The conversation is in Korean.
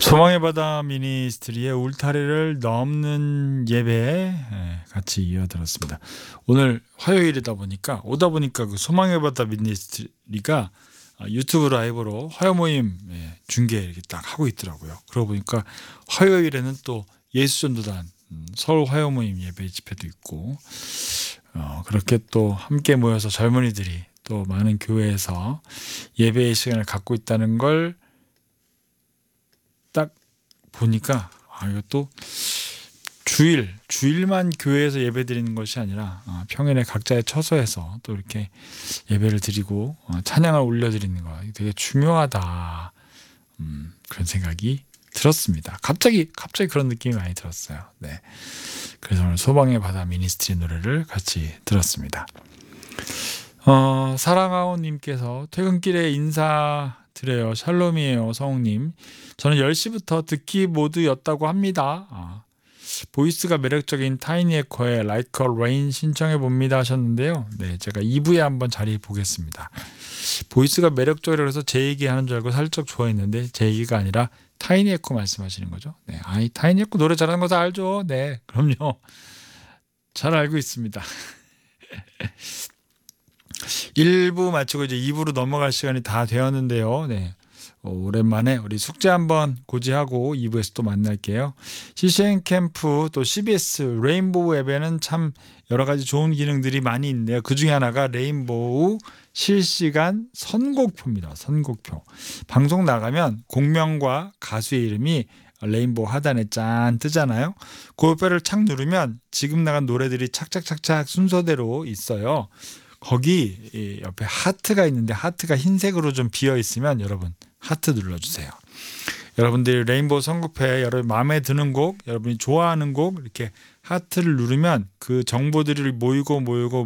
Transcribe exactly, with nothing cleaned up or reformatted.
소망의 바다 미니스트리의 울타리를 넘는 예배 같이 이어들었습니다. 오늘 화요일이다 보니까 오다 보니까 그 소망의 바다 미니스트리가 유튜브 라이브로 화요 모임 중계 이렇게 딱 하고 있더라고요. 그러고 보니까 화요일에는 또 예수전도단 서울 화요 모임 예배 집회도 있고 어, 그렇게 또 함께 모여서 젊은이들이 또 많은 교회에서 예배의 시간을 갖고 있다는 걸 딱 보니까 아, 이것도 주일, 주일만 교회에서 예배 드리는 것이 아니라 어, 평일에 각자의 처소에서 또 이렇게 예배를 드리고 어, 찬양을 올려드리는 거 되게 중요하다. 음, 그런 생각이 들었습니다. 갑자기 갑자기 그런 느낌이 많이 들었어요. 네. 그래서 오늘 소망의 바다 미니스트리 노래를 같이 들었습니다. 어, 사랑아오님께서 퇴근길에 인사 드려요. 샬롬이에요. 성우님. 저는 열 시부터 듣기 모드였다고 합니다. 아, 보이스가 매력적인 타이니 에코의 Like a Rain 신청해 봅니다 하셨는데요. 네, 제가 이 부에 한번 자리 보겠습니다. 보이스가 매력적이라고 해서 제 얘기하는 줄 알고 살짝 좋아했는데 제 얘기가 아니라 타이니 에코 말씀하시는 거죠. 네, 아이 타이니 에코 노래 잘하는 거 다 알죠. 네, 그럼요. 잘 알고 있습니다. 일 부 마치고 이제 이 부로 넘어갈 시간이 다 되었는데요. 네. 어, 오랜만에 우리 숙제 한번 고지하고 이 부에서 또 만날게요. 씨씨엔 캠프 또 씨비에스 레인보우 앱에는 참 여러 가지 좋은 기능들이 많이 있는데요. 그 중에 하나가 레인보우 실시간 선곡표입니다. 선곡표. 방송 나가면 곡명과 가수의 이름이 레인보우 하단에 짠 뜨잖아요. 그 뼈를 착 누르면 지금 나간 노래들이 착착착착 순서대로 있어요. 거기 옆에 하트가 있는데 하트가 흰색으로 좀 비어 있으면 여러분 하트 눌러주세요. 여러분들이 레인보우 선곡표에 여러분 마음에 드는 곡, 여러분이 좋아하는 곡 이렇게 하트를 누르면 그 정보들이 모이고 모이고